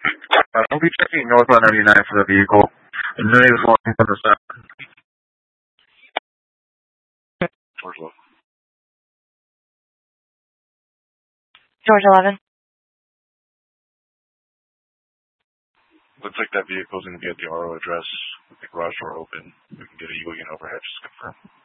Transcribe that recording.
I'll be checking northbound 99 for the vehicle. And then he's walking from the side. George 11. George 11. Looks like that vehicle's going to be at the RO address with the garage door open. We can get a UAN overhead, just confirm.